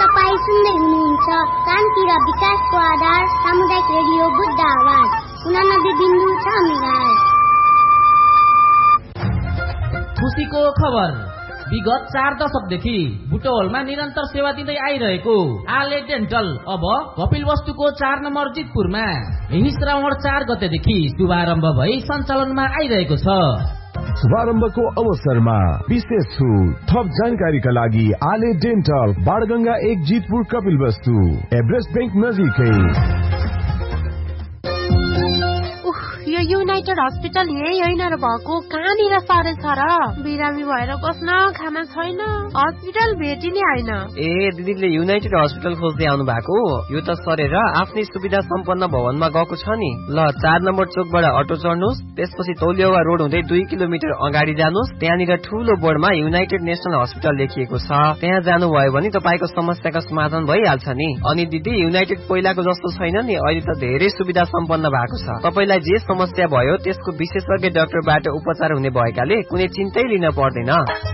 तपाईँ सुन्दै हुनुहुन्छ शान्ति र विकासको आधार सामुदायिक रेडियो बुद्ध आवाज 89.6 मेगाहर्ज। खुसीको खबर। विगत 4 दशकदेखि बुटवलमा निरन्तर सेवा दिँदै आइरहेको आले डेन्टल अब कपिलवस्तुको 4 नम्बर जितपुरमा यही श्रावण 4 गतेदेखि शुभारम्भ भई सञ्चालनमा आइरहेको छ। शुभारम्भको अवसरमा विशेष छुट। थप जानकारीका लागि आले dental Banganga 1 Jitpur Kapilvastu Everest bank नजिकै। यो युनाइटेड हस्पिटल यही होइन र भएको कहाँनिर सरे छ र? बिरामी भएर बस्न खाना छैन, हस्पिटल भेटिने होइन। ए दिदीले युनाइटेड हस्पिटल खोज्दै आउनु भएको? यो त सरेर आफ्नै सुविधा सम्पन्न भवनमा गएको छ नि। ल 4 नम्बर चोकबाट अटो चढ्नुहोस्, त्यसपछि तौलियावा रोड हुँदै 2 किलोमिटर अगाडि जानुहोस्। त्यहाँनिर ठूलो बोर्डमा युनाइटेड नेसनल हस्पिटल लेखिएको छ। त्यहाँ जानुभयो भने तपाईको समस्याको समाधान भइहाल्छ नि। अनि दिदी युनाइटेड पहिलाको जस्तो छैन नि, अहिले त धेरै सुविधा सम्पन्न भएको छ। तपाईलाई जे समस्या भयो त्यसको विशेषज्ञ डाक्टरबाट उपचार हुने भएकाले कुनै चिन्तै लिन पर्दैन।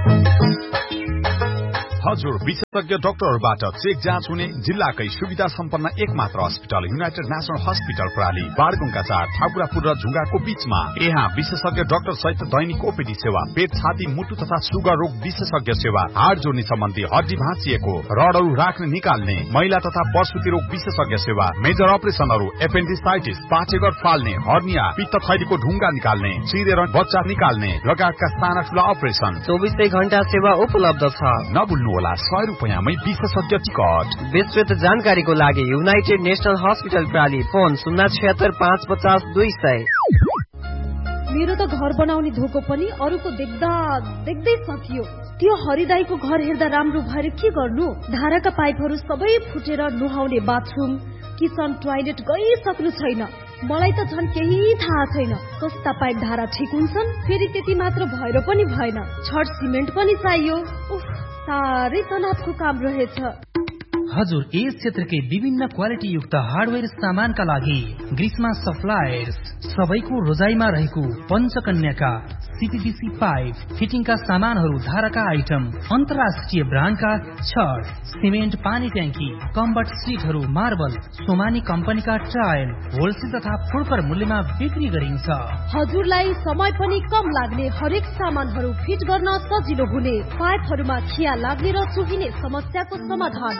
हजुर, विशेषज्ञ डाक्टरबाट चेक जाँच हुने जिल्लाकै सुविधा सम्पन्न एकमात्र अस्पताल युनाइटेड नेसनल हस्पिटल प्राली बाणगंगा 4 ठाकुरापुर र झुङ्गाको बीचमा। यहाँ विशेषज्ञ डाक्टर सहित दैनिक ओपीडी सेवा, पेट छाती मुटु तथा सुगर रोग विशेषज्ञ सेवा, हाड जोड्ने सम्बन्धी हड्डी भाँचिएको रडहरू राख्ने निकाल्ने, महिला तथा प्रसुति रोग विशेषज्ञ सेवा, मेजर अपरेसनहरू, एपेन्डिसाइटिस, पाचेघर फाल्ने, हर्निया, पित्त थैलीको ढुङ्गा निकाल्ने, चिरेर बच्चा निकाल्ने लगायतका साना ठूला अपरेसन 24 घण्टा सेवा उपलब्ध छ। नभुल्नु होला 100 रुपैयाँमै विशेषज्ञ टिकट। विस्तृत जानकारीको लागि युनाइटेड नेसनल हस्पिटल प्राली, फोन 076 550 200। मेरो त घर बनाउने धोको पनि अरूको देख्दा देख्दै सकियो। त्यो हरिदाईको घर हेर्दा राम्रो भएर के गर्नु? धाराका पाइपहरू सबै फुटेर नुहाउने बाथरुम, किचन, टोयलेट गइसक्नु छैन। मलाई त झन् केही थाहा छैन। कस्ता पाइप धारा ठिक हुन्छन्? फेरि त्यति मात्र भएर पनि भएन, छड सिमेन्ट पनि चाहियो। साह्रै तनावको काम रहेछ। हजुर, यस क्षेत्रकै विभिन्न क्वालिटी युक्त हार्डवेयर सामानका लागि ग्रीष्मा सप्लायर्स सबैको रोजाइमा रहेको पञ्चकन्याका सीपीवीसी पाइप फिटिङका सामानहरू, धाराका आइटम, अन्तर्राष्ट्रिय ब्रान्डका छड, सिमेन्ट, पानी ट्याङ्की, कम्बट सिटहरू, मार्बल, सोमानी कम्पनीका टाइल होलसेल तथा फुर्कर मूल्यमा बिक्री गरिन्छ। हजुरलाई समय पनि कम लाग्ने, हरेक सामानहरू फिट गर्न सजिलो हुने, पाइपहरूमा खिया लाग्ने र चुहिने समस्याको समाधान।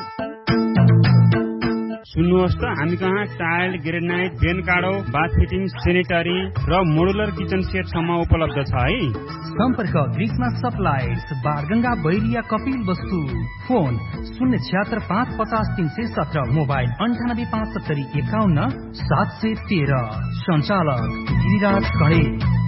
सुन्नुहोस् त, हामी कहाँ टाइल, ग्रेनाइट, बेन काडो, बाथ फिटिङ, सेनेटरी र मोडुलर किचन सेट सम्म उपलब्ध छ है। सम्पर्क ग्रीष्मा सप्लायर्स बाणगंगा बैरिया कपिल वस्तु, फोन 076 550 317, मोबाइल 98 75 51 713, सञ्चालक गिरिराज खडे।